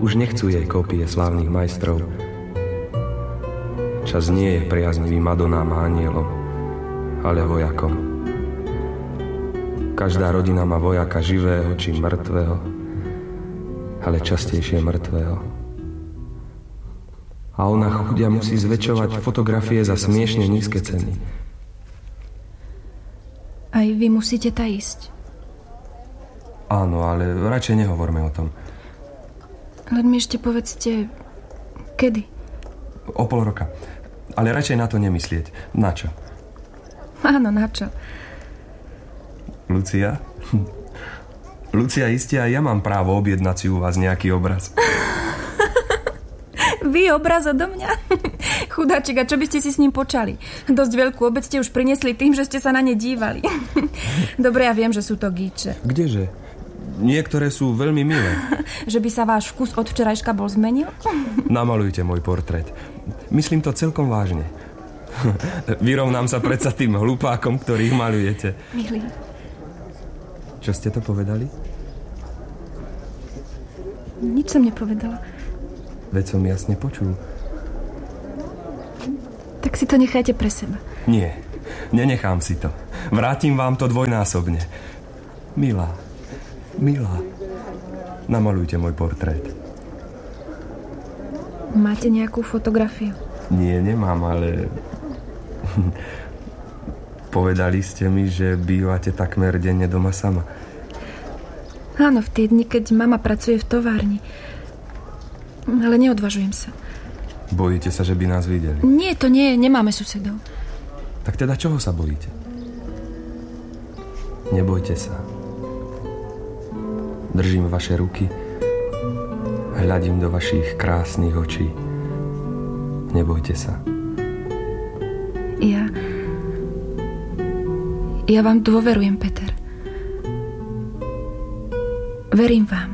Už nechcú jej kópie slávnych majstrov. Čas nie je priaznivým Madonám a anielom, ale vojakom. Každá rodina má vojaka živého či mŕtvého, ale častejšie mŕtvého. A ona chudia musí zväčšovať fotografie za smiešne nízke ceny. Aj vy musíte tá ísť. Áno, ale radšej nehovorme o tom. Len mi ešte povedzte, kedy? O pol roka. Ale radšej na to nemyslieť. Na čo? Áno, na čo? Lucia? Lucia, iste aj ja mám právo objednať si u vás nejaký obraz. Vy obraz odo mňa? Chudáčik, a čo by ste si s ním počali? Dosť veľkú obec ste už priniesli tým, že ste sa na ne dívali. Dobre, ja viem, že sú to gíče. Kdeže? Niektoré sú veľmi milé. Že by sa váš vkus od včerajška bol zmenil? Namalujte môj portrét. Myslím to celkom vážne. Vyrovnám sa predsa tým hlupákom, ktorých malujete. Milý. Čo ste to povedali? Nič som nepovedala. Veď som jasne počul. Tak si to nechajte pre seba. Nie, nenechám si to. Vrátim vám to dvojnásobne. Milá, namalujte môj portrét. Máte nejakú fotografiu? Nie, nemám, ale... Povedali ste mi, že bývate takmer denne doma sama. Áno, v tie dni, keď mama pracuje v továrni. Ale neodvažujem sa. Bojíte sa, že by nás videli? Nie, to nie, nemáme susedov. Tak teda čoho sa bojíte? Nebojte sa. Držím vaše ruky, hľadím do vašich krásnych očí. Nebojte sa. Ja vám dôverujem, Peter. Verím vám.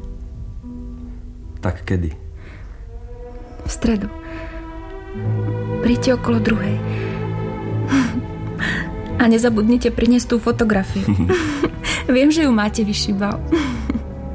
Tak kedy? V stredu. Príďte okolo 2:00. A nezabudnite priniesť tú fotografiu. Viem, že ju máte, vyšibal.